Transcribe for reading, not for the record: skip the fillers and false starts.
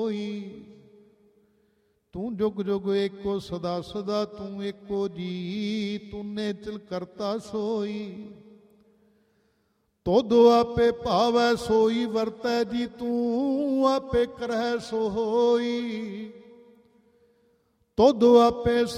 ਕੋਈ। ਤੂੰ ਜੁਗ ਜੁਗ ਏਕੋ ਸਦਾ ਸਦਾ ਤੂੰ ਏਕੋ ਜੀ, ਤੂਨੇ ਚਲ ਕਰਤਾ ਸੋਈ। ਤੁਧ ਆਪੇ ਭਾਵੈ ਸੋਈ ਵਰਤੈ ਜੀ, ਤੂੰ ਆਪੇ ਕਰਹਿ ਸੋ ਹੋਈ। ਤੁਧ ਆਪੇ